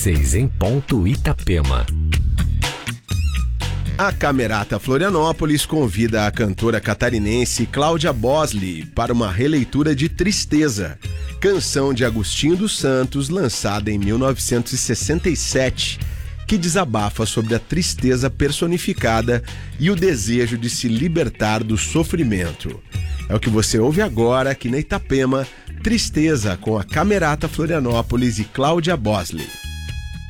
6 em ponto, Itapema. A Camerata Florianópolis convida a cantora catarinense Cláudia Bosley para uma releitura de Tristeza, canção de Agostinho dos Santos, lançada em 1967, que desabafa sobre a tristeza personificada e o desejo de se libertar do sofrimento. É o que você ouve agora aqui na Itapema, Tristeza, com a Camerata Florianópolis e Cláudia Bosley.